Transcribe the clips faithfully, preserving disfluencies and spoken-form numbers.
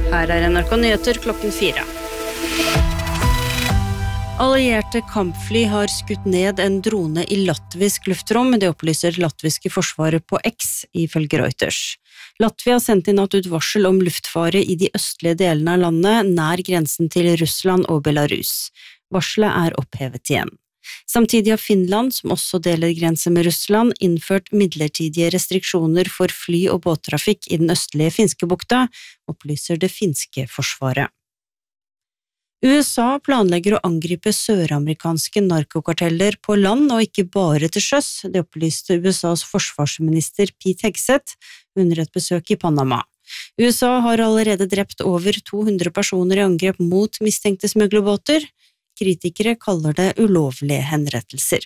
Her er N R K Nyheter klokken fire. Allierte kampfly har skutt ned en drone i latvisk luftrom, det opplyser latviske forsvaret på X, ifølge Reuters. Latvia sendte i natt ut varsel om luftfare i de østlige delene av landet, nær grensen til Russland og Belarus. Varselet er opphevet igjen. Samtidig har Finland, som også deler grense med Russland, innført midlertidige restriksjoner for fly- og båttrafikk i den østlige finske bukta, opplyser det finske forsvaret. U S A planlegger å angripe søramerikanske narkokarteller på land og ikke bare til sjøs, det opplyste U S A's forsvarsminister Pete Hegseth under et besøk i Panama. U S A har allerede drept over to hundre personer i angrep mot mistenkte smuglerbåter. Kritikere kaller det ulovlige henrettelser.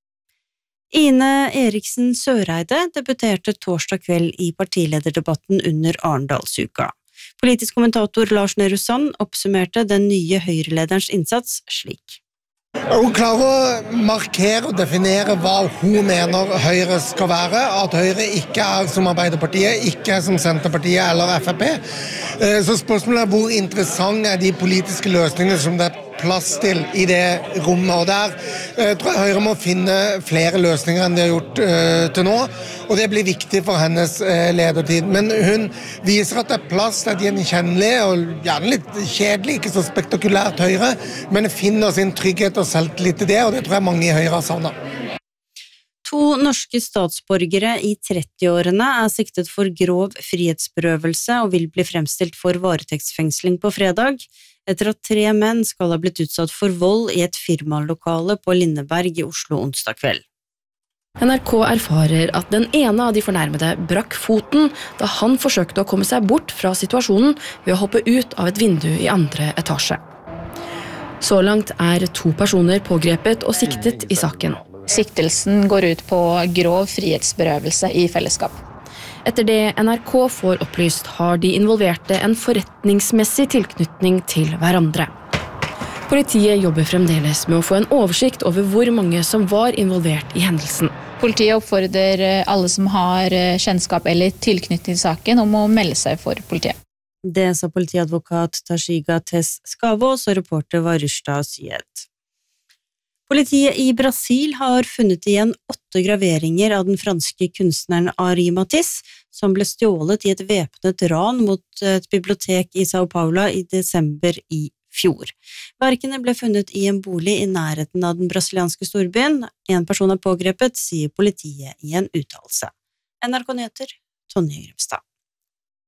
Ine Eriksen Søreide debuterte torsdag kveld i partilederdebatten under Arendalsuka. Politisk kommentator Lars Nehru Sand oppsummerte den nye høyrelederens innsats slik. Hun klarer å markere og definere hva hun mener Høyre skal være, at Høyre ikke er som Arbeiderpartiet, ikke er som Senterpartiet eller F F P. Så spørsmålet er hvor interessant er de politiske løsningene som det er plass til i det rommet, og der jeg tror jeg Høyre må finne flere løsninger enn de har gjort uh, til nå, og det blir viktig for hennes uh, ledertid. Men hun viser at det er plass til et gjenkjennelig og gjerne litt kjedelig, ikke så spektakulært Høyre, men finner sin trygghet og selvtillit i det, og det tror jeg mange i Høyre har savnet. To norske statsborgere i trettiårene er siktet for grov frihetsberøvelse og vil bli fremstilt for varetektsfengsling på fredag, etter at tre menn skal ha blitt utsatt for vold i et firmalokale på Lindeberg i Oslo onsdag kveld. N R K erfarer at den ene av de fornærmede brakk foten da han forsøkte å komme seg bort fra situasjonen ved å hoppe ut av et vindu i andre etasje. Så langt er to personer pågrepet og siktet i saken. Siktelsen går ut på grov frihetsberøvelse i fellesskap. Etter det N R K får opplyst, har de involverte en forretningsmessig tilknytning til hverandre. Politiet jobber fremdeles med å få en oversikt over hvor mange som var involvert i hendelsen. Politiet oppfordrer alle som har kjennskap eller tilknytning til saken om å melde seg for politiet. Det sa politiadvokat Tashiga Tess Skavås, og reporter var Rushda Syed. Politiet i Brasil har funnet igjen åtte graveringer av den franske kunstneren Henri Matisse, som ble stjålet i et væpnet ran mot et bibliotek i São Paulo i desember i fjor. Verkene ble funnet i en bolig i nærheten av den brasilianske storbyen. En person er pågrepet, sier politiet i en uttalelse. N R K Nyheter, Tonje Grevstad.